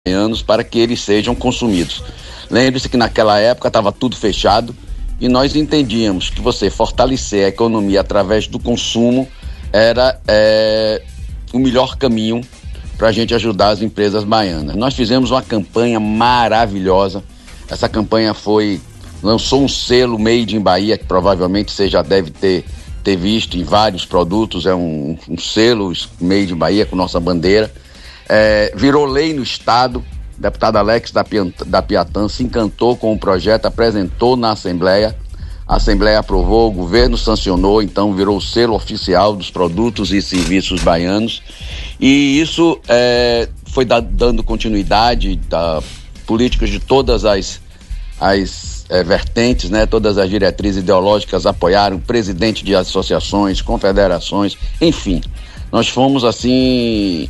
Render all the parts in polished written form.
baianos para que eles sejam consumidos. Lembre-se que naquela época estava tudo fechado e nós entendíamos que você fortalecer a economia através do consumo era o melhor caminho para a gente ajudar as empresas baianas. Nós fizemos uma campanha maravilhosa. Essa campanha lançou um selo Made in Bahia, que provavelmente você já deve ter visto em vários produtos. É um selo Made in Bahia com nossa bandeira. Virou lei no estado. O deputado Alex da Piatã se encantou com o projeto, apresentou na Assembleia. A Assembleia aprovou, o governo sancionou, então virou o selo oficial dos produtos e serviços baianos. E isso foi dando continuidade a políticas de todas as vertentes, né? Todas as diretrizes ideológicas apoiaram, presidente de associações, confederações, enfim. Nós fomos assim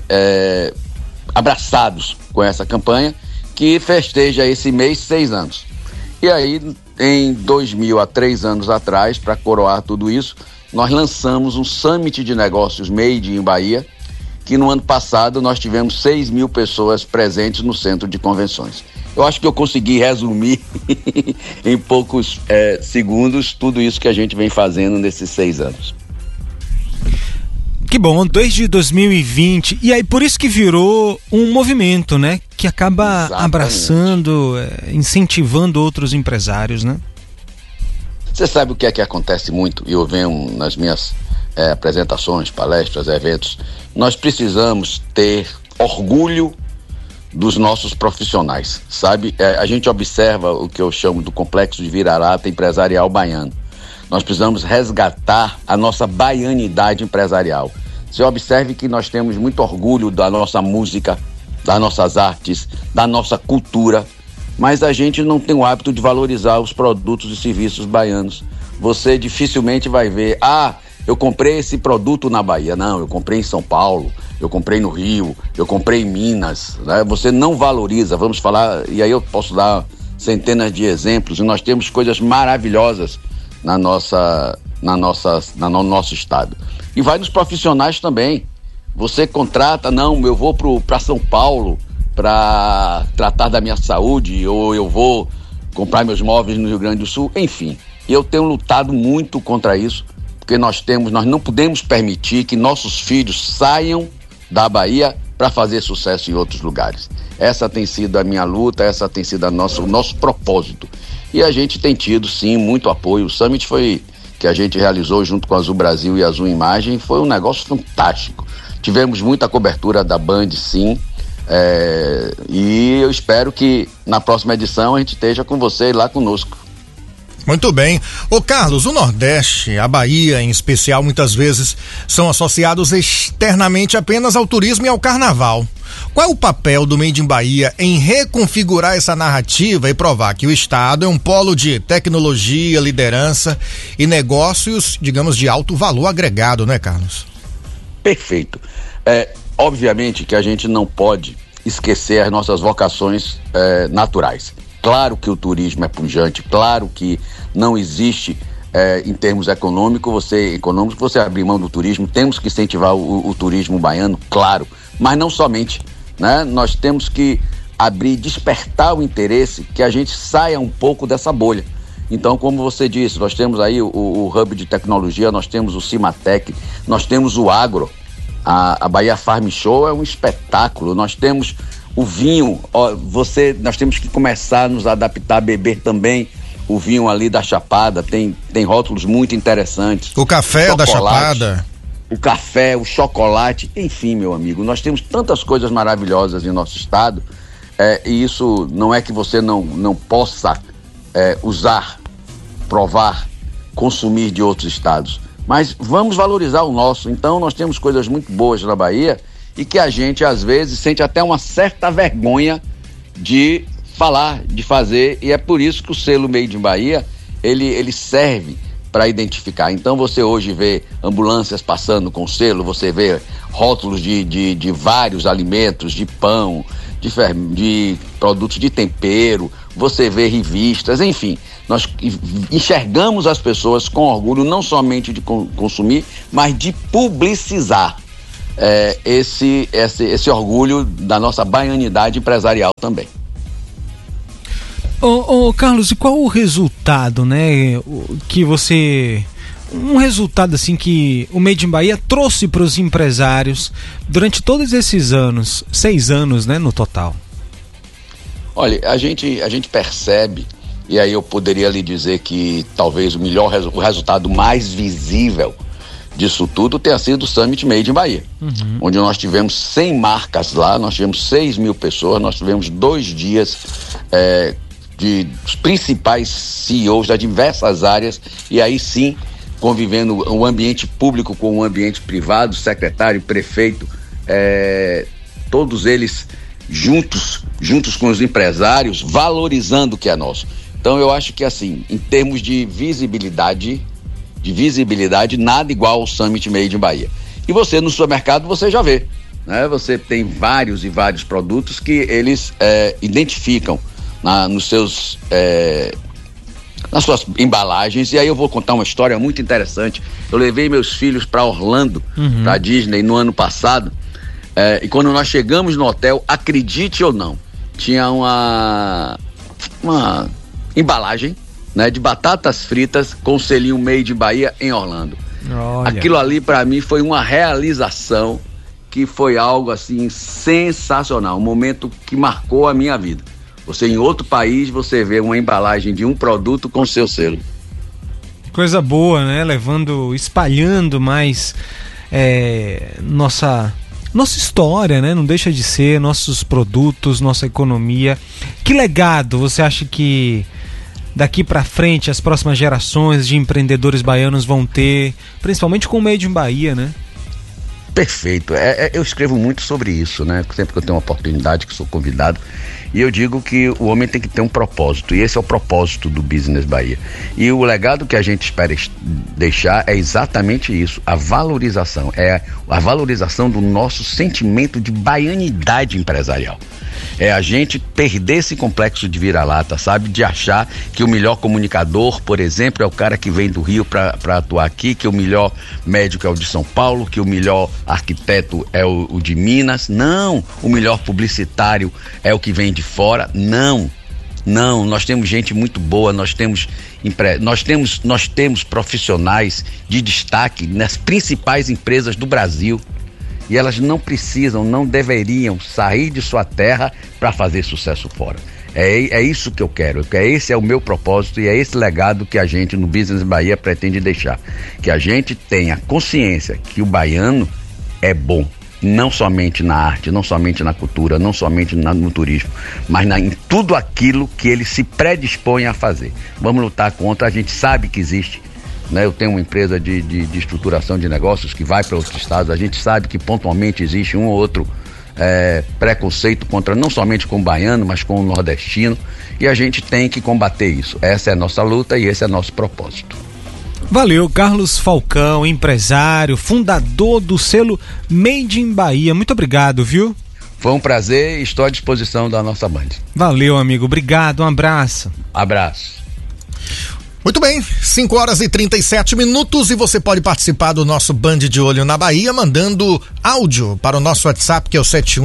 abraçados com essa campanha que festeja esse mês 6 anos. E aí, em 2000, há 3 anos atrás, para coroar tudo isso, nós lançamos um Summit de Negócios Made in Bahia, que no ano passado nós tivemos 6.000 pessoas presentes no centro de convenções. Eu acho que eu consegui resumir em poucos segundos tudo isso que a gente vem fazendo nesses 6 anos. Que bom, desde 2020, e aí por isso que virou um movimento, né? Que acaba Exatamente. Abraçando, incentivando outros empresários, né? Você sabe o que é que acontece muito, e eu venho nas minhas apresentações, palestras, eventos, nós precisamos ter orgulho dos nossos profissionais, sabe? A gente observa o que eu chamo do complexo de vira-lata empresarial baiano. Nós precisamos resgatar a nossa baianidade empresarial. Você observe que nós temos muito orgulho da nossa música, das nossas artes, da nossa cultura, mas a gente não tem o hábito de valorizar os produtos e serviços baianos. Você dificilmente vai ver, eu comprei esse produto na Bahia. Não, eu comprei em São Paulo, eu comprei no Rio, eu comprei em Minas, né? Você não valoriza, vamos falar, e aí eu posso dar centenas de exemplos, e nós temos coisas maravilhosas no nosso estado. E vai nos profissionais também. Você contrata, eu vou para São Paulo para tratar da minha saúde, ou eu vou comprar meus móveis no Rio Grande do Sul, enfim. Eu tenho lutado muito contra isso, porque nós não podemos permitir que nossos filhos saiam da Bahia para fazer sucesso em outros lugares. Essa tem sido a minha luta, essa tem sido o nosso propósito. E a gente tem tido, sim, muito apoio. O Summit que a gente realizou junto com a Azul Brasil e a Azul Imagem, foi um negócio fantástico. Tivemos muita cobertura da Band, sim, e eu espero que na próxima edição a gente esteja com você lá conosco. Muito bem. Ô Carlos, o Nordeste, a Bahia em especial, muitas vezes são associados externamente apenas ao turismo e ao carnaval. Qual é o papel do Made in Bahia em reconfigurar essa narrativa e provar que o estado é um polo de tecnologia, liderança e negócios, digamos, de alto valor agregado, né, Carlos? Perfeito. Obviamente que a gente não pode esquecer as nossas vocações naturais. Claro que o turismo é pujante, claro que não existe em termos econômicos você abrir mão do turismo. Temos que incentivar o turismo baiano, claro, mas não somente, né? Nós temos que despertar o interesse, que a gente saia um pouco dessa bolha. Então, como você disse, nós temos aí o Hub de Tecnologia, nós temos o Cimatec, nós temos o Agro, a Bahia Farm Show é um espetáculo, nós temos o vinho, nós temos que começar a nos adaptar a beber também o vinho ali da Chapada, tem rótulos muito interessantes. O café da Chapada. O café, o chocolate, enfim, meu amigo, nós temos tantas coisas maravilhosas em nosso estado, e isso não é que você não possa usar, provar, consumir de outros estados, mas vamos valorizar o nosso. Então nós temos coisas muito boas na Bahia e que a gente às vezes sente até uma certa vergonha de falar, de fazer, e é por isso que o selo Made in Bahia ele serve para identificar. Então você hoje vê ambulâncias passando com selo, você vê rótulos de vários alimentos, de pão, de produtos de tempero, você vê revistas, enfim, nós enxergamos as pessoas com orgulho não somente de consumir, mas de publicizar. esse orgulho da nossa baianidade empresarial também. Carlos, e qual o resultado, né, que você... Um resultado assim que o Made in Bahia trouxe para os empresários durante todos esses anos, 6 anos, né, no total? Olha, a gente percebe, e aí eu poderia lhe dizer que talvez o resultado mais visível disso tudo tenha sido o Summit Made in Bahia, onde nós tivemos 100 marcas lá, nós tivemos 6 mil pessoas, nós tivemos 2 dias dos principais CEOs das diversas áreas, e aí sim, convivendo o ambiente público com o ambiente privado, secretário, prefeito, todos eles juntos com os empresários, valorizando o que é nosso. Então eu acho que assim, em termos de visibilidade, nada igual ao Summit Made in Bahia. E você no supermercado, você já vê, né? Você tem vários e vários produtos que eles identificam nas suas embalagens. E aí eu vou contar uma história muito interessante. Eu levei meus filhos para Orlando, para Disney, no ano passado, e quando nós chegamos no hotel, acredite ou não, tinha uma embalagem, né, de batatas fritas com selinho Made in Bahia em Orlando. Olha. Aquilo ali para mim foi uma realização, que foi algo assim sensacional, um momento que marcou a minha vida. Você em outro país, você vê uma embalagem de um produto com seu selo. Coisa boa, né? Espalhando mais nossa história, né? Não deixa de ser, nossos produtos, nossa economia. Que legado você acha que daqui para frente as próximas gerações de empreendedores baianos vão ter, principalmente com o Made in Bahia, né? Perfeito. Eu escrevo muito sobre isso, né? Sempre que eu tenho uma oportunidade, que sou convidado, e eu digo que o homem tem que ter um propósito, e esse é o propósito do Business Bahia. E o legado que a gente espera deixar é exatamente isso, a valorização do nosso sentimento de baianidade empresarial. É a gente perder esse complexo de vira-lata, sabe? De achar que o melhor comunicador, por exemplo, é o cara que vem do Rio para atuar aqui, que o melhor médico é o de São Paulo, que o melhor arquiteto é o de Minas. Não, o melhor publicitário é o que vem de fora. Não, nós temos gente muito boa, nós temos profissionais de destaque nas principais empresas do Brasil. E elas não deveriam sair de sua terra para fazer sucesso fora. É isso que eu quero, esse é o meu propósito e é esse legado que a gente no Business Bahia pretende deixar. Que a gente tenha consciência que o baiano é bom, não somente na arte, não somente na cultura, não somente no turismo, mas em tudo aquilo que ele se predispõe a fazer. Vamos lutar contra, a gente sabe que existe. Eu tenho uma empresa de estruturação de negócios que vai para outros estados. A gente sabe que pontualmente existe um ou outro preconceito contra, não somente com o baiano, mas com o nordestino, e a gente tem que combater isso. Essa é a nossa luta e esse é nosso propósito. Valeu, Carlos Falcão, empresário, fundador do selo Made in Bahia. Muito obrigado, viu? Foi um prazer e estou à disposição da nossa Band. Valeu, amigo. Obrigado, um abraço. Abraço. Muito bem, 5h37 e você pode participar do nosso Band de Olho na Bahia mandando áudio para o nosso WhatsApp, que é o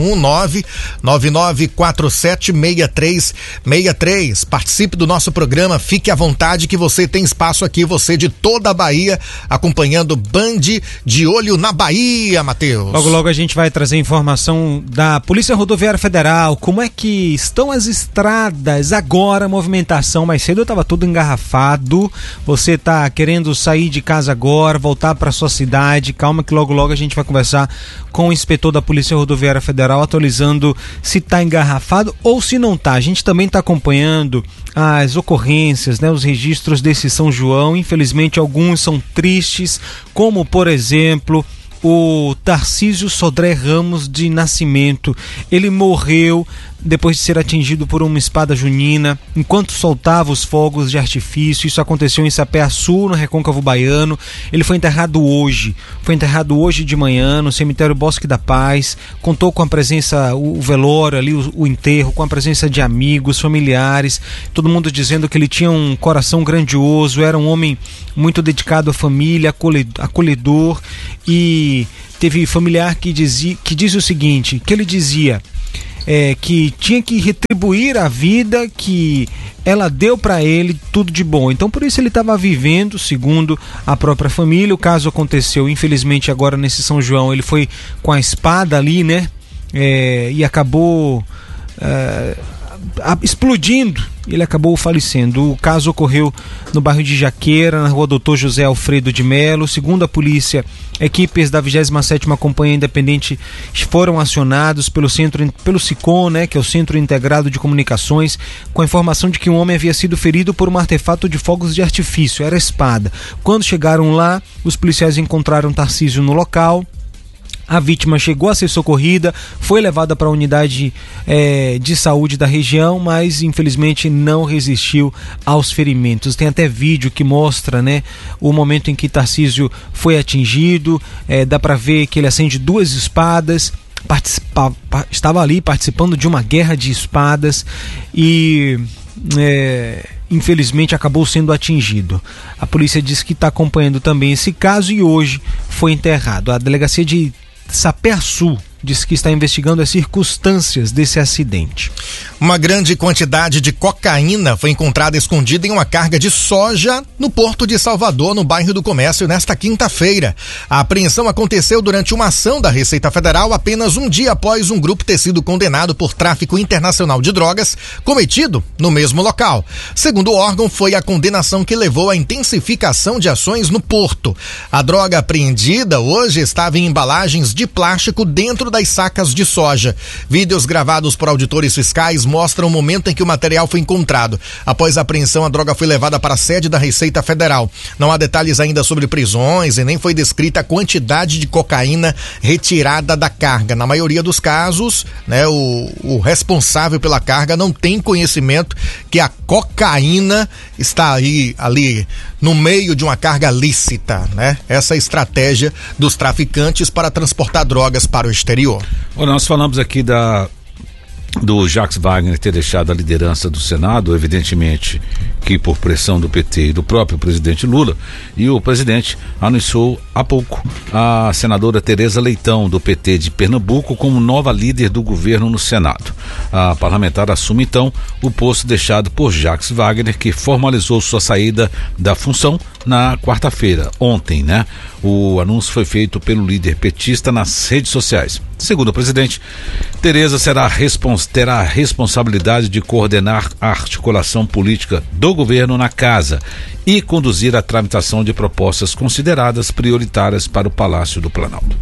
71999476363. Participe do nosso programa, fique à vontade que você tem espaço aqui, você de toda a Bahia, acompanhando Band de Olho na Bahia, Matheus. Logo a gente vai trazer informação da Polícia Rodoviária Federal, como é que estão as estradas agora, movimentação. Mais cedo eu estava tudo engarrafado. Você está querendo sair de casa agora, voltar para sua cidade, calma que logo a gente vai conversar com o inspetor da Polícia Rodoviária Federal, atualizando se está engarrafado ou se não está. A gente também está acompanhando as ocorrências, né, os registros desse São João. Infelizmente alguns são tristes, como por exemplo o Tarcísio Sodré Ramos de Nascimento. Ele morreu depois de ser atingido por uma espada junina, enquanto soltava os fogos de artifício. Isso aconteceu em Sapé-Açu, no Recôncavo Baiano. Ele foi enterrado hoje de manhã, no cemitério Bosque da Paz. Contou com a presença, o velório ali, o enterro, com a presença de amigos, familiares, todo mundo dizendo que ele tinha um coração grandioso, era um homem muito dedicado à família, acolhedor, e teve familiar que diz o seguinte, que ele dizia que tinha que retribuir a vida que ela deu para ele, tudo de bom. Então por isso ele estava vivendo, segundo a própria família. O caso aconteceu, infelizmente, agora nesse São João. Ele foi com a espada ali, né? E acabou explodindo. Ele acabou falecendo. O caso ocorreu no bairro de Jaqueira, na rua Doutor José Alfredo de Melo. Segundo a polícia, equipes da 27ª Companhia Independente foram acionados pelo SICOM, né, que é o Centro Integrado de Comunicações, com a informação de que um homem havia sido ferido por um artefato de fogos de artifício, era espada. Quando chegaram lá, os policiais encontraram Tarcísio no local. A vítima chegou a ser socorrida, foi levada para a unidade de saúde da região, mas infelizmente não resistiu aos ferimentos. Tem até vídeo que mostra, né, o momento em que Tarcísio foi atingido. Dá para ver que ele acende duas espadas, estava ali participando de uma guerra de espadas e infelizmente acabou sendo atingido. A polícia diz que está acompanhando também esse caso e hoje foi enterrado. A delegacia de Sapé-Açu diz que está investigando as circunstâncias desse acidente. Uma grande quantidade de cocaína foi encontrada escondida em uma carga de soja no Porto de Salvador, no bairro do Comércio, nesta quinta-feira. A apreensão aconteceu durante uma ação da Receita Federal apenas um dia após um grupo ter sido condenado por tráfico internacional de drogas cometido no mesmo local. Segundo o órgão, foi a condenação que levou à intensificação de ações no porto. A droga apreendida hoje estava em embalagens de plástico dentro das sacas de soja. Vídeos gravados por auditores fiscais mostram o momento em que o material foi encontrado. Após a apreensão, a droga foi levada para a sede da Receita Federal. Não há detalhes ainda sobre prisões e nem foi descrita a quantidade de cocaína retirada da carga. Na maioria dos casos, né, o responsável pela carga não tem conhecimento que a cocaína está ali no meio de uma carga lícita, né? Essa é a estratégia dos traficantes para transportar drogas para o exterior. Olha, nós falamos aqui do Jacques Wagner ter deixado a liderança do Senado, evidentemente que por pressão do PT e do próprio presidente Lula, e o presidente anunciou há pouco a senadora Tereza Leitão, do PT de Pernambuco, como nova líder do governo no Senado. A parlamentar assume então o posto deixado por Jacques Wagner, que formalizou sua saída da função na quarta-feira, ontem, né? O anúncio foi feito pelo líder petista nas redes sociais. Segundo o presidente, Tereza terá a responsabilidade de coordenar a articulação política do governo na casa e conduzir a tramitação de propostas consideradas prioritárias para o Palácio do Planalto.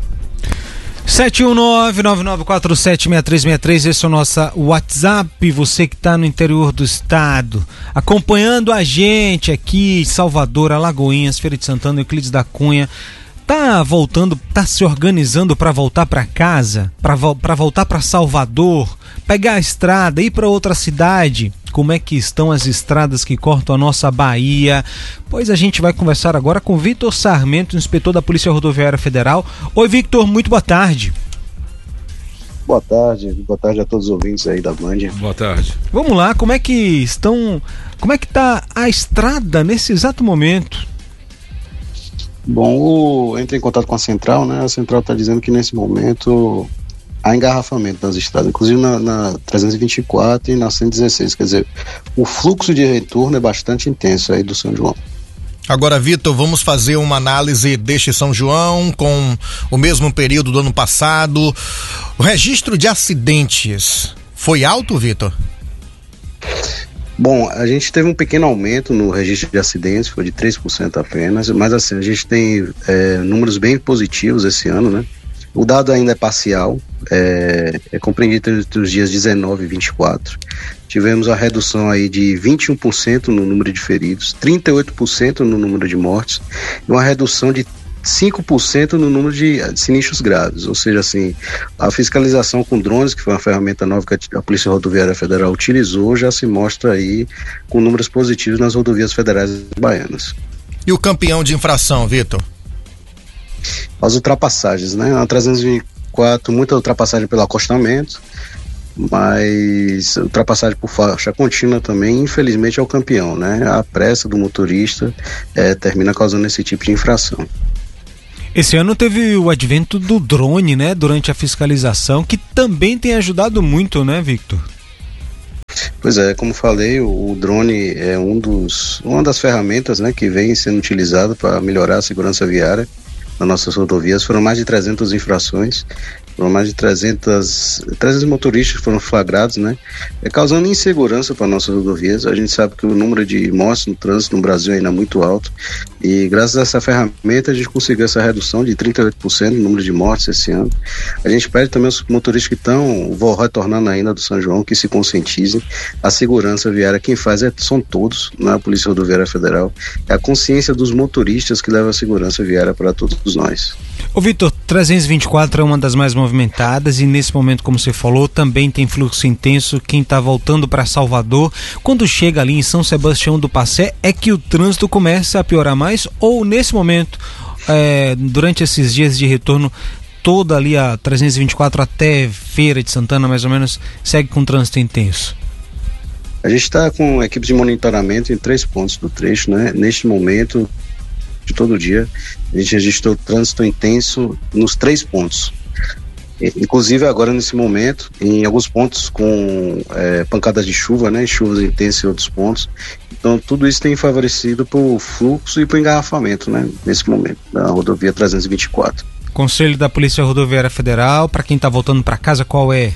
719-9947-6363, esse é o nosso WhatsApp. Você que está no interior do estado, acompanhando a gente aqui, Salvador, Alagoinhas, Feira de Santana, Euclides da Cunha, tá se organizando para voltar para casa, para voltar para Salvador, pegar a estrada, ir para outra cidade. Como é que estão as estradas que cortam a nossa Bahia? Pois a gente vai conversar agora com Victor Sarmento, inspetor da Polícia Rodoviária Federal. Oi, Victor, muito boa tarde. Boa tarde a todos os ouvintes aí da Band. Boa tarde. Vamos lá, como é que tá a estrada nesse exato momento? Bom, eu entrei em contato com a Central, né? A Central está dizendo que nesse momento há engarrafamento nas estradas, inclusive na 324 e na 116, quer dizer, o fluxo de retorno é bastante intenso aí do São João. Agora, Vitor, vamos fazer uma análise deste São João com o mesmo período do ano passado. O registro de acidentes foi alto, Vitor? Bom, a gente teve um pequeno aumento no registro de acidentes, foi de 3% apenas, mas assim, a gente tem números bem positivos esse ano, né? O dado ainda é parcial, é compreendido entre os dias 19 e 24. Tivemos a redução aí de 21% no número de feridos, 38% no número de mortes, e uma redução de 5% no número de sinistros graves, ou seja, assim, a fiscalização com drones, que foi uma ferramenta nova que a Polícia Rodoviária Federal utilizou, já se mostra aí com números positivos nas rodovias federais baianas. E o campeão de infração, Vitor? As ultrapassagens, né? A 324, muita ultrapassagem pelo acostamento, mas ultrapassagem por faixa contínua também, infelizmente, é o campeão, né? A pressa do motorista termina causando esse tipo de infração. Esse ano teve o advento do drone, né? Durante a fiscalização, que também tem ajudado muito, né, Victor? Pois é, como falei, o drone é uma das ferramentas, né, que vem sendo utilizado para melhorar a segurança viária nas nossas rodovias. Foram mais de 300 infrações, foram mais de 300 motoristas que foram flagrados, né, causando insegurança para nossas rodovias. A gente sabe que o número de mortes no trânsito no Brasil ainda é muito alto, e graças a essa ferramenta a gente conseguiu essa redução de 38% no número de mortes esse ano. A gente pede também aos motoristas que vão retornando ainda do São João, que se conscientizem. A segurança viária quem faz são todos, não é a Polícia Rodoviária Federal, é a consciência dos motoristas que leva a segurança viária para todos nós. Ô Vitor, 324 é uma das mais movimentadas e nesse momento, como você falou, também tem fluxo intenso. Quem está voltando para Salvador, quando chega ali em São Sebastião do Passé, é que o trânsito começa a piorar mais, ou nesse momento, durante esses dias de retorno, toda ali a 324 até Feira de Santana, mais ou menos, segue com trânsito intenso? A gente está com equipes de monitoramento em 3 pontos do trecho, né? Neste momento, de todo dia, a gente registrou trânsito intenso nos 3 pontos. Inclusive agora nesse momento, em alguns pontos com pancadas de chuva, né? Chuvas intensas em outros pontos. Então tudo isso tem favorecido para o fluxo e para o engarrafamento, né? Nesse momento, da rodovia 324. Conselho da Polícia Rodoviária Federal, para quem está voltando para casa, qual é?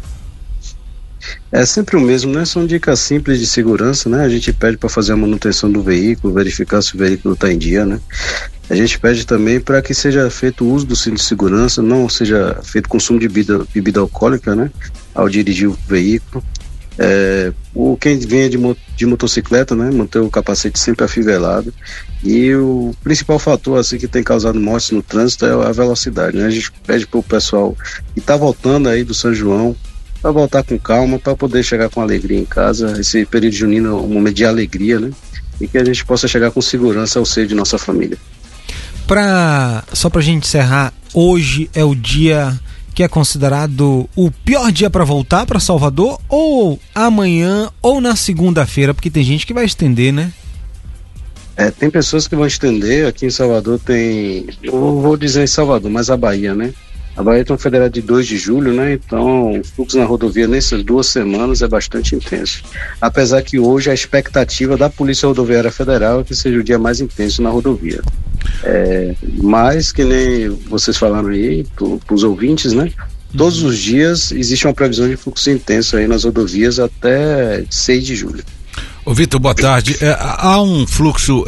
É sempre o mesmo, né? São dicas simples de segurança, né? A gente pede para fazer a manutenção do veículo, verificar se o veículo está em dia, né? A gente pede também para que seja feito o uso do cinto de segurança, não seja feito consumo de bebida alcoólica, né? Ao dirigir o veículo. Quem venha de motocicleta, né? Manter o capacete sempre afivelado. E o principal fator assim, que tem causado mortes no trânsito é a velocidade, né? A gente pede para o pessoal que está voltando aí do São João para voltar com calma, para poder chegar com alegria em casa. Esse período junino é um momento de alegria, né? E que a gente possa chegar com segurança ao seio de nossa família. Só pra gente encerrar, hoje é o dia que é considerado o pior dia para voltar para Salvador, ou amanhã ou na segunda-feira, porque tem gente que vai estender, né? Tem pessoas que vão estender. Aqui em Salvador tem, eu vou dizer em Salvador, mas a Bahia, né? A Bahia tem um feriado de 2 de julho, né? Então o fluxo na rodovia nessas 2 semanas é bastante intenso. Apesar que hoje a expectativa da Polícia Rodoviária Federal é que seja o dia mais intenso na rodovia. Mas que nem vocês falaram aí, para os ouvintes, né? Todos os dias existe uma previsão de fluxo intenso aí nas rodovias até 6 de julho. Ô Vitor, boa tarde. Há um fluxo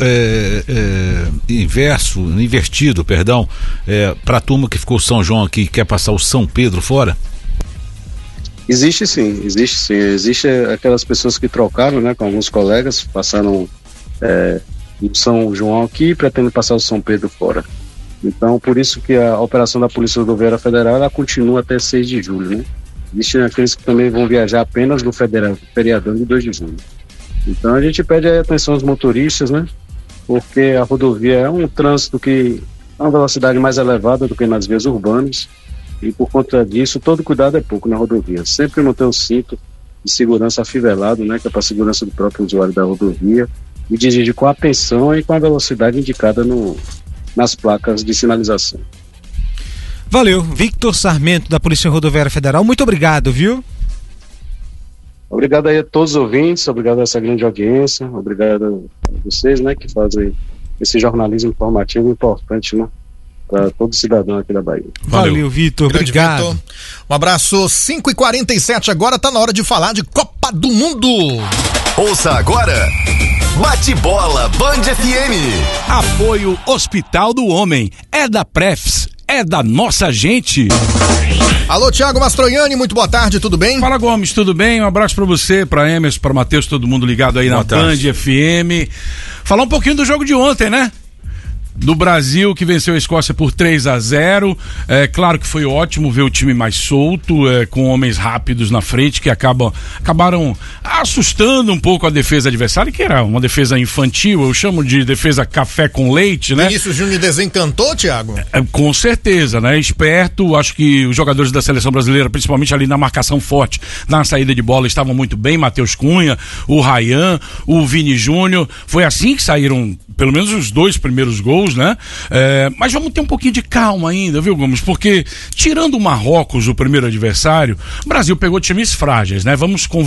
invertido, para a turma que ficou São João aqui e quer passar o São Pedro fora? Existe sim. Existe aquelas pessoas que trocaram, né, com alguns colegas, passaram o São João aqui e pretendem passar o São Pedro fora. Então, por isso que a operação da Polícia Rodoviária Federal ela continua até 6 de julho, né? Existem aqueles que também vão viajar apenas no feriadão de 2 de julho. Então a gente pede a atenção aos motoristas, né? Porque a rodovia é um trânsito que é uma velocidade mais elevada do que nas vias urbanas, e por conta disso todo cuidado é pouco na rodovia. Sempre manter o cinto de segurança afivelado, né? Que é para a segurança do próprio usuário da rodovia, e dirigir com atenção e com a velocidade indicada nas placas de sinalização. Valeu, Victor Sarmento da Polícia Rodoviária Federal, muito obrigado, viu? Obrigado aí a todos os ouvintes, obrigado a essa grande audiência, obrigado a vocês, né, que fazem esse jornalismo informativo importante, né, para todo cidadão aqui da Bahia. Valeu, Vitor, obrigado. Vitor. Um abraço. 5h47 agora, tá na hora de falar de Copa do Mundo. Ouça agora Bate-Bola Band FM. Apoio Hospital do Homem, é da Prefs, é da nossa gente. Alô, Thiago Mastroianni, muito boa tarde, tudo bem? Fala, Gomes, tudo bem? Um abraço pra você, pra Emerson, pra Matheus, todo mundo ligado aí boa na tarde. Band FM. Falar um pouquinho do jogo de ontem, né? do Brasil, que venceu a Escócia por 3-0. Claro que foi ótimo ver o time mais solto, com homens rápidos na frente, que acabaram assustando um pouco a defesa adversária, que era uma defesa infantil, eu chamo de defesa café com leite, né? Vinícius Júnior desencantou, Thiago? Com certeza, né? Esperto, acho que os jogadores da seleção brasileira, principalmente ali na marcação forte, na saída de bola, estavam muito bem. Matheus Cunha, o Ryan, o Vini Júnior, foi assim que saíram pelo menos os 2 primeiros gols, né? Mas vamos ter um pouquinho de calma ainda, viu, Gomes? Porque, tirando o Marrocos, o primeiro adversário, o Brasil pegou times frágeis, né?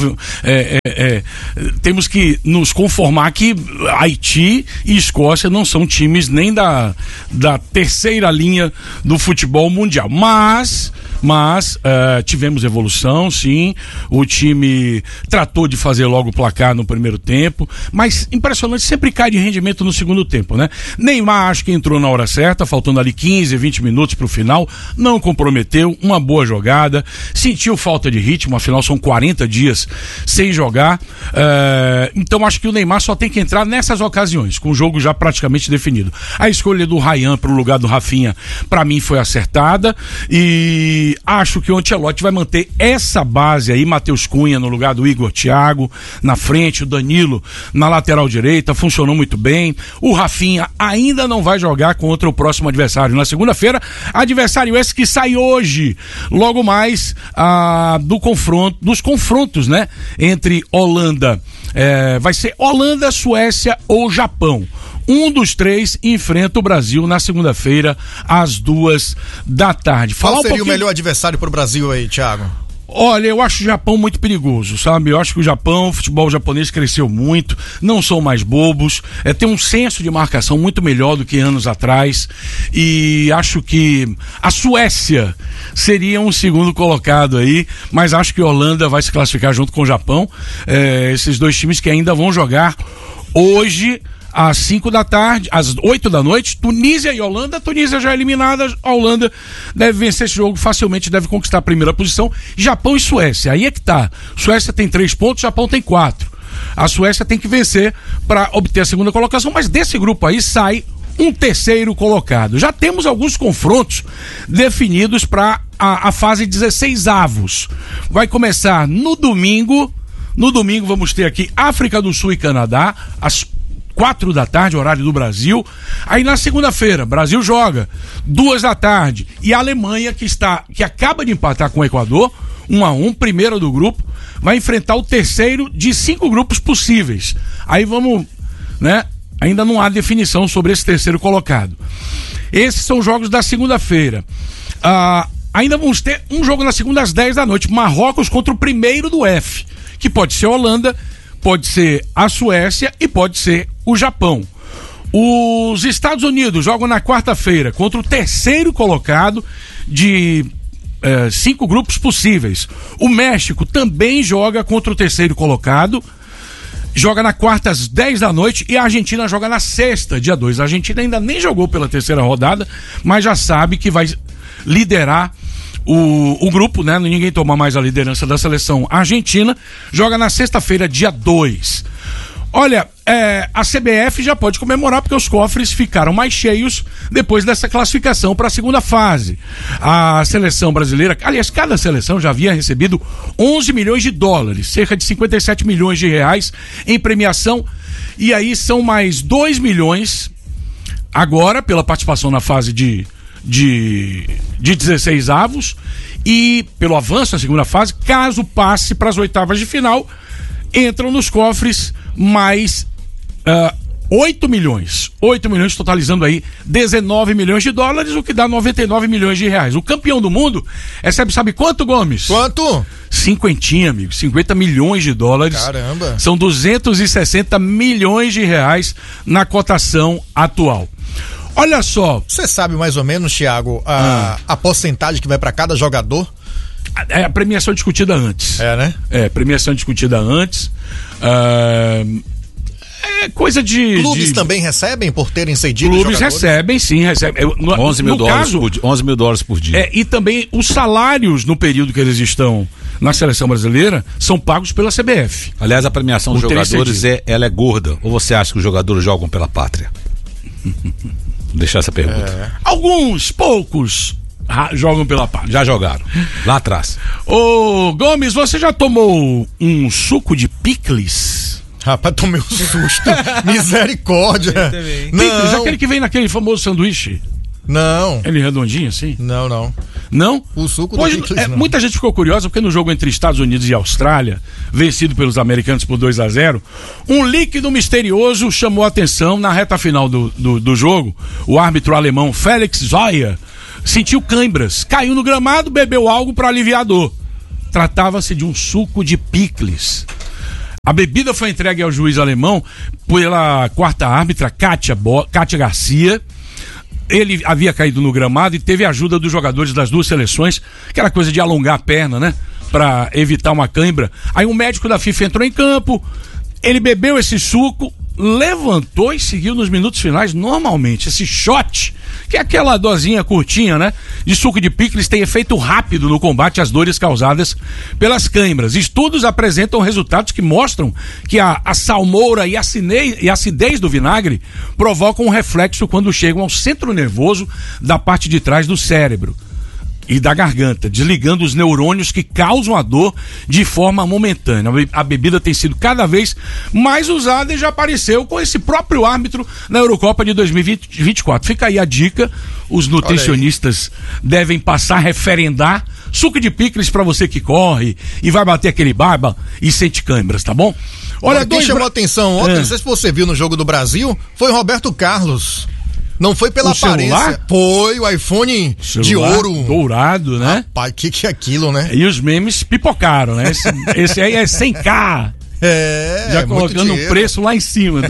Temos que nos conformar que Haiti e Escócia não são times nem da terceira linha do futebol mundial. Mas tivemos evolução, sim. O time tratou de fazer logo o placar no primeiro tempo, mas impressionante, sempre cai de rendimento no segundo tempo, né? Neymar acho que entrou na hora certa, faltando ali 15, 20 minutos pro final, não comprometeu, uma boa jogada, sentiu falta de ritmo, afinal são 40 dias sem jogar, então acho que o Neymar só tem que entrar nessas ocasiões, com o jogo já praticamente definido. A escolha do Ryan pro lugar do Rafinha, pra mim foi acertada, e acho que o Ancelotti vai manter essa base aí, Matheus Cunha no lugar do Igor Thiago, na frente, o Danilo na lateral direita, funcionou muito bem. O Rafinha ainda não vai jogar contra o próximo adversário na segunda-feira, adversário esse que sai hoje, logo mais dos confrontos, né, entre Holanda, vai ser Holanda, Suécia ou Japão. Um dos 3 enfrenta o Brasil na segunda-feira às 14h. Qual seria o melhor adversário para o Brasil aí, Thiago? Olha, eu acho o Japão muito perigoso, sabe? Eu acho que o futebol japonês cresceu muito, não são mais bobos, tem um senso de marcação muito melhor do que anos atrás, e acho que a Suécia seria um segundo colocado aí, mas acho que a Holanda vai se classificar junto com o Japão, esses 2 times que ainda vão jogar hoje, às 5 da tarde, às 8 da noite, Tunísia e Holanda. A Tunísia já eliminada, a Holanda deve vencer esse jogo facilmente, deve conquistar a primeira posição. Japão e Suécia, aí é que tá. Suécia tem 3 pontos, Japão tem 4. A Suécia tem que vencer para obter a segunda colocação, mas desse grupo aí sai um terceiro colocado. Já temos alguns confrontos definidos para a fase 16avos. Vai começar no domingo. No domingo vamos ter aqui África do Sul e Canadá, às 4 da tarde, horário do Brasil. Aí na segunda-feira, Brasil joga 2 da tarde, e a Alemanha, que acaba de empatar com o Equador, 1-1, primeiro do grupo, vai enfrentar o terceiro de 5 grupos possíveis. Aí vamos, né? Ainda não há definição sobre esse terceiro colocado. Esses são os jogos da segunda-feira. Ainda vamos ter um jogo na segunda às 10 da noite, Marrocos contra o primeiro do F, que pode ser a Holanda, pode ser a Suécia e pode ser o Japão. Os Estados Unidos jogam na quarta-feira contra o terceiro colocado de 5 grupos possíveis. O México também joga contra o terceiro colocado, joga na quarta às 10 da noite, e a Argentina joga na sexta, dia 2. A Argentina ainda nem jogou pela terceira rodada, mas já sabe que vai liderar o grupo, né? Ninguém toma mais a liderança da seleção argentina. Joga na sexta-feira, dia 2. Olha, a CBF já pode comemorar, porque os cofres ficaram mais cheios depois dessa classificação para a segunda fase. A seleção brasileira, aliás, cada seleção já havia recebido 11 milhões de dólares, cerca de 57 milhões de reais em premiação, e aí são mais 2 milhões agora pela participação na fase de 16avos, e pelo avanço na segunda fase, caso passe para as oitavas de final, entram nos cofres mais 8 milhões, totalizando aí 19 milhões de dólares, o que dá 99 milhões de reais. O campeão do mundo recebe, sabe quanto, Gomes? Quanto? 50 milhões de dólares. Caramba! São 260 milhões de reais na cotação atual. Olha só. Você sabe mais ou menos, Thiago, a porcentagem que vai para cada jogador? A premiação discutida antes. Né? Premiação discutida antes. Coisa de... Clubes também recebem por terem cedido Clubes jogadores? Recebem, sim, recebem. 11 mil dólares por dia. E também os salários no período que eles estão na seleção brasileira são pagos pela CBF. Aliás, a premiação dos jogadores ela é gorda. Ou você acha que os jogadores jogam pela pátria? deixar essa pergunta. Alguns, poucos, jogam pela paz. Já jogaram, lá atrás. Ô, Gomes, você já tomou um suco de picles? Rapaz, tomei um susto. Misericórdia. Picles, aquele que vem naquele famoso sanduíche. Não. Ele redondinho assim? Não. Não? O suco do picles, não. Muita gente ficou curiosa porque no jogo entre Estados Unidos e Austrália, vencido pelos americanos por 2-0, um líquido misterioso chamou a atenção na reta final do jogo. O árbitro alemão Felix Zeuer sentiu câimbras, caiu no gramado, bebeu algo para aliviar a dor. Tratava-se de um suco de picles. A bebida foi entregue ao juiz alemão pela quarta árbitra, Kátia Garcia. Ele havia caído no gramado e teve a ajuda dos jogadores das duas seleções, aquela coisa de alongar a perna, né? Pra evitar uma cãibra. Aí um médico da FIFA entrou em campo, ele bebeu esse suco, levantou e seguiu nos minutos finais normalmente. Esse shot, que é aquela dosinha curtinha, né? De suco de picles, tem efeito rápido no combate às dores causadas pelas cãibras. Estudos apresentam resultados que mostram que a salmoura e a acidez do vinagre provocam um reflexo quando chegam ao centro nervoso da parte de trás do cérebro e da garganta, desligando os neurônios que causam a dor de forma momentânea. A bebida tem sido cada vez mais usada e já apareceu com esse próprio árbitro na Eurocopa de 2024. Fica aí a dica, os nutricionistas devem passar a referendar suco de picles para você que corre e vai bater aquele barba e sente câimbras, tá bom? Olha, quem chamou a atenção ontem, não sei se você viu no jogo do Brasil, foi Roberto Carlos. Não foi pela aparência. Celular? Foi o iPhone de ouro. Dourado, né? Rapaz, que é aquilo, né? E os memes pipocaram, né? Esse aí é 100K. Já colocando um preço lá em cima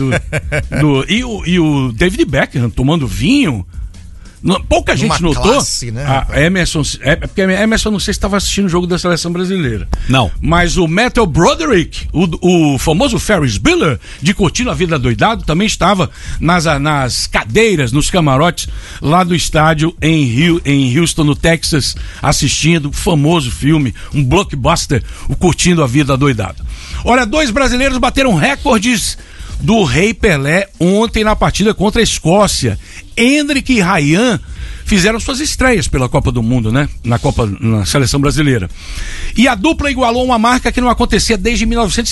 e o David Beckham tomando vinho. Pouca gente notou. Classe, né, porque Emerson, não sei se estava assistindo o jogo da seleção brasileira. Não. Mas o Matthew Broderick, o famoso Ferris Bueller, de Curtindo a Vida Doidado, também estava nas cadeiras, nos camarotes lá do estádio em Houston, no Texas, assistindo o famoso filme, um blockbuster, o Curtindo a Vida Doidado. Olha, 2 brasileiros bateram recordes do Rei Pelé ontem na partida contra a Escócia. Endrick e Ryan fizeram suas estreias pela Copa do Mundo, né? Na seleção brasileira. E a dupla igualou uma marca que não acontecia desde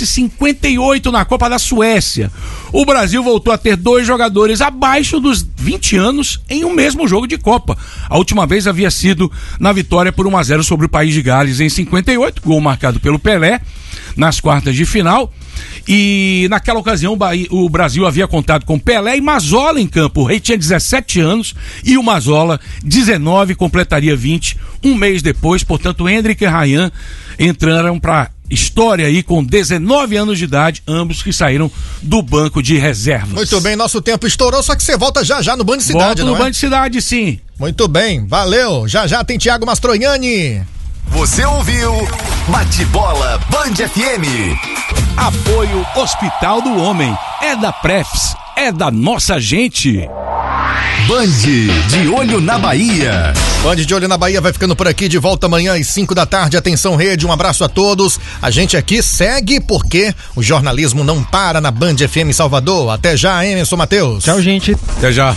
1958 na Copa da Suécia. O Brasil voltou a ter 2 jogadores abaixo dos 20 anos em um mesmo jogo de Copa. A última vez havia sido na vitória por 1-0 sobre o País de Gales em 58, gol marcado pelo Pelé nas quartas de final. E naquela ocasião o Brasil havia contado com Pelé e Mazzola em campo. O Rei tinha 17 anos e o Mazzola 19, completaria 20 um mês depois. Portanto, Endrick e Ryan entraram para história aí com 19 anos de idade, ambos que saíram do banco de reservas. Muito bem, nosso tempo estourou, só que você volta já no Band Cidade, não é? Band Cidade, sim. Muito bem, valeu. Já tem Thiago Mastroianni. Você ouviu Bate-Bola Band FM. Apoio Hospital do Homem. É da Prefs, é da nossa gente. Band de Olho na Bahia. Band de Olho na Bahia vai ficando por aqui, de volta amanhã às 5 da tarde. Atenção, rede, um abraço a todos. A gente aqui segue porque o jornalismo não para na Band FM Salvador. Até já, Emerson Matheus. Tchau, gente. Até já.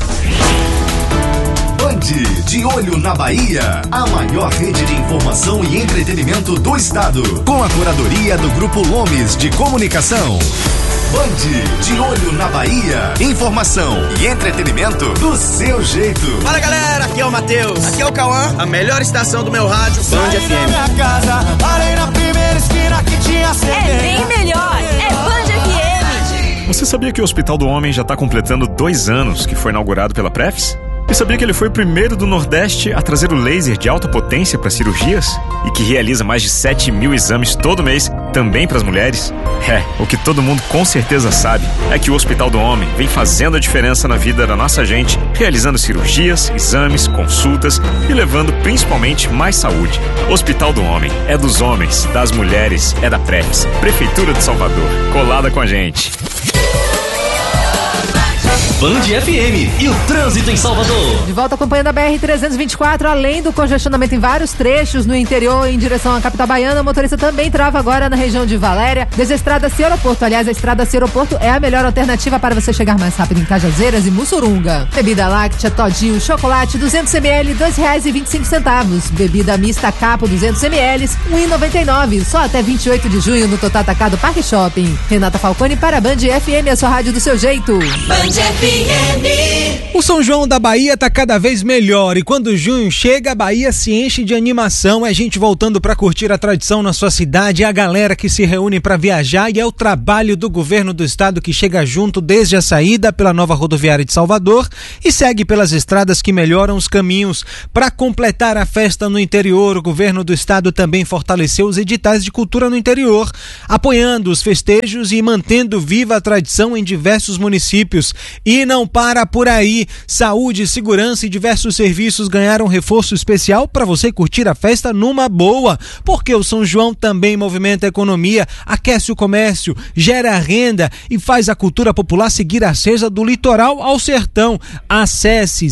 Band de Olho na Bahia, a maior rede de informação e entretenimento do estado, com a curadoria do Grupo Lomes de Comunicação. Band de Olho na Bahia, informação e entretenimento do seu jeito. Fala galera, aqui é o Matheus, aqui é o Cauã, a melhor estação do meu rádio, Band FM. Minha casa, parei na primeira esquina que tinha CD. É bem melhor, é Band FM. Você sabia que o Hospital do Homem já está completando 2 anos que foi inaugurado pela Prefs? E sabia que ele foi o primeiro do Nordeste a trazer o laser de alta potência para cirurgias? E que realiza mais de 7.000 exames todo mês, também para as mulheres? O que todo mundo com certeza sabe é que o Hospital do Homem vem fazendo a diferença na vida da nossa gente, realizando cirurgias, exames, consultas e levando principalmente mais saúde. Hospital do Homem é dos homens, das mulheres, é da Prefs, Prefeitura de Salvador, colada com a gente. Band FM e o trânsito em Salvador. De volta acompanhando a BR-324, além do congestionamento em vários trechos no interior em direção à capital baiana, o motorista também trava agora na região de Valéria, desde a estrada Aeroporto. Aliás, a estrada Aeroporto é a melhor alternativa para você chegar mais rápido em Cajazeiras e Mussurunga. Bebida láctea Todinho Chocolate 200ml, R$2,25. Bebida mista Capo 200ml, R$1,99. Só até 28 de junho no Total Atacado Parque Shopping. Renata Falcone para a Band FM, a sua rádio do seu jeito. Band FM. O São João da Bahia tá cada vez melhor e quando junho chega, a Bahia se enche de animação. É gente voltando para curtir a tradição na sua cidade, é a galera que se reúne para viajar e é o trabalho do governo do estado que chega junto desde a saída pela nova rodoviária de Salvador e segue pelas estradas que melhoram os caminhos. Para completar a festa no interior, o governo do estado também fortaleceu os editais de cultura no interior, apoiando os festejos e mantendo viva a tradição em diversos municípios. E não para por aí. Saúde, segurança e diversos serviços ganharam reforço especial para você curtir a festa numa boa, porque o São João também movimenta a economia, aquece o comércio, gera renda e faz a cultura popular seguir acesa do litoral ao sertão. Acesse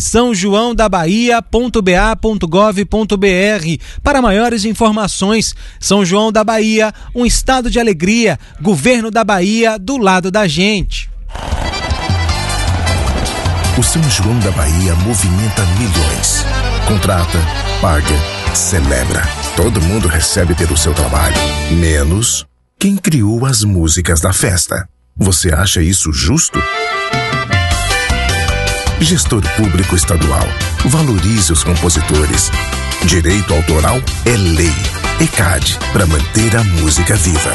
sãojoaodabahia.ba.gov.br para maiores informações. São João da Bahia, um estado de alegria, governo da Bahia do lado da gente. O São João da Bahia movimenta milhões. Contrata, paga, celebra. Todo mundo recebe pelo seu trabalho, menos quem criou as músicas da festa. Você acha isso justo? Gestor Público Estadual, valorize os compositores. Direito autoral é lei. ECAD, para manter a música viva.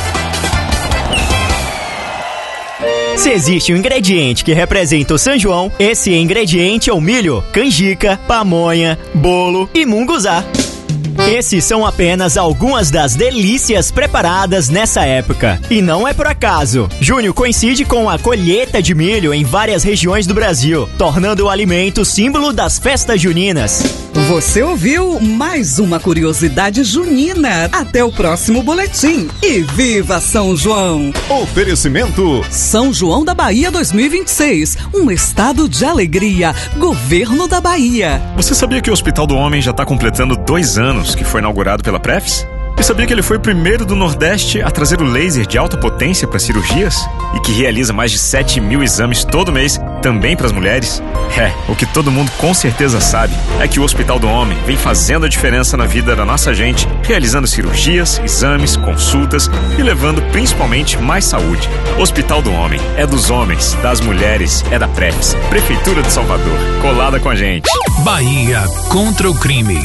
Se existe um ingrediente que representa o São João, esse ingrediente é o milho, canjica, pamonha, bolo e munguzá. Esses são apenas algumas das delícias preparadas nessa época. E não é por acaso. Junho coincide com a colheita de milho em várias regiões do Brasil, tornando o alimento símbolo das festas juninas. Você ouviu mais uma curiosidade junina. Até o próximo boletim. E viva São João! Oferecimento São João da Bahia 2026. Um estado de alegria. Governo da Bahia. Você sabia que o Hospital do Homem já está completando 2 anos que foi inaugurado pela Prefs? E sabia que ele foi o primeiro do Nordeste a trazer o laser de alta potência para cirurgias? E que realiza mais de 7.000 exames todo mês, também para as mulheres? O que todo mundo com certeza sabe é que o Hospital do Homem vem fazendo a diferença na vida da nossa gente, realizando cirurgias, exames, consultas e levando principalmente mais saúde. Hospital do Homem é dos homens, das mulheres, é da Prefs, Prefeitura de Salvador, colada com a gente. Bahia contra o crime.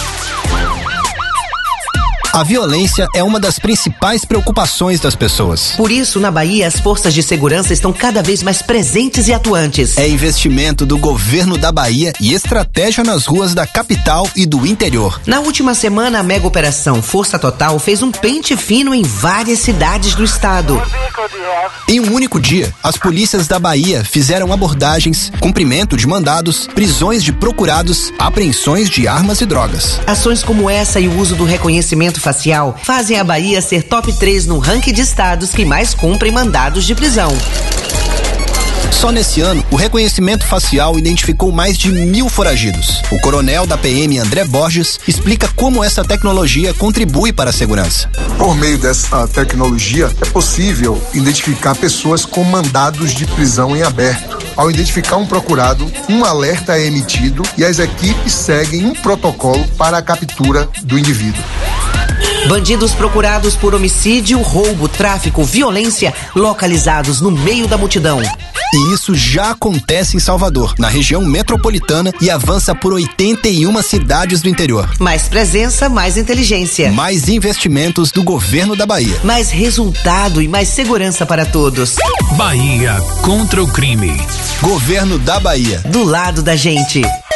A violência é uma das principais preocupações das pessoas. Por isso, na Bahia, as forças de segurança estão cada vez mais presentes e atuantes. É investimento do governo da Bahia e estratégia nas ruas da capital e do interior. Na última semana, a mega operação Força Total fez um pente fino em várias cidades do estado. Em um único dia, as polícias da Bahia fizeram abordagens, cumprimento de mandados, prisões de procurados, apreensões de armas e drogas. Ações como essa e o uso do reconhecimento facial fazem a Bahia ser top 3 no ranking de estados que mais cumprem mandados de prisão. Só nesse ano, o reconhecimento facial identificou mais de 1.000 foragidos. O coronel da PM, André Borges, explica como essa tecnologia contribui para a segurança. Por meio dessa tecnologia, é possível identificar pessoas com mandados de prisão em aberto. Ao identificar um procurado, um alerta é emitido e as equipes seguem um protocolo para a captura do indivíduo. Bandidos procurados por homicídio, roubo, tráfico, violência, localizados no meio da multidão. E isso já acontece em Salvador, na região metropolitana, e avança por 81 cidades do interior. Mais presença, mais inteligência. Mais investimentos do governo da Bahia. Mais resultado e mais segurança para todos. Bahia contra o crime. Governo da Bahia. Do lado da gente.